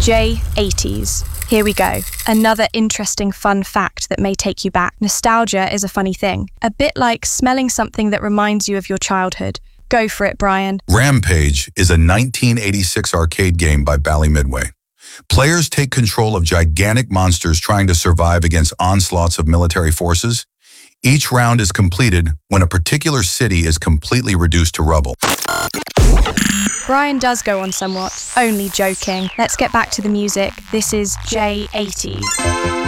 J80s. Here we go. Another interesting fun fact that may take you back. Nostalgia is a funny thing. A bit like smelling something that reminds you of your childhood. Go for it, Brian. Rampage is a 1986 arcade game by Bally Midway. Players take control of gigantic monsters trying to survive against onslaughts of military forces. Each round is completed when a particular city is completely reduced to rubble. Brian does go on somewhat. Only joking. Let's get back to the music. This is J80s.